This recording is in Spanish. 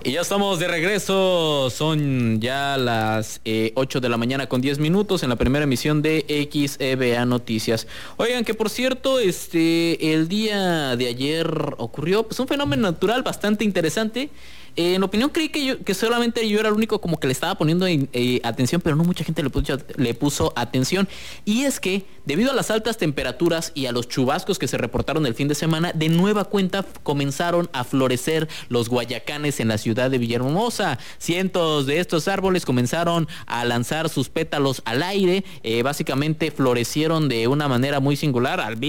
Y ya estamos de regreso, son ya las 8 de la mañana con 10 minutos en la primera emisión de XEBA Noticias. Oigan, que por cierto, el día de ayer ocurrió pues un fenómeno natural bastante interesante. En opinión creí que solamente yo era el único como que le estaba poniendo atención, pero no mucha gente le puso atención. Y es que, debido a las altas temperaturas y a los chubascos que se reportaron el fin de semana, de nueva cuenta comenzaron a florecer los guayacanes en la ciudad de Villahermosa. Cientos de estos árboles comenzaron a lanzar sus pétalos al aire, básicamente florecieron de una manera muy singular.